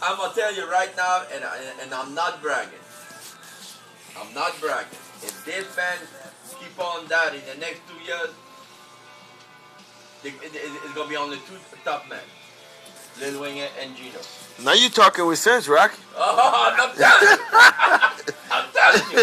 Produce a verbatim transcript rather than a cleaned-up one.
I'm gonna tell you right now, and and I'm not bragging. I'm not bragging. If this band keep on that in the next two years, it, it, it's gonna be only two top men, Lil Wayne and Gino. Now you talking with sense, Rock. Oh, I'm telling you. I'm telling you.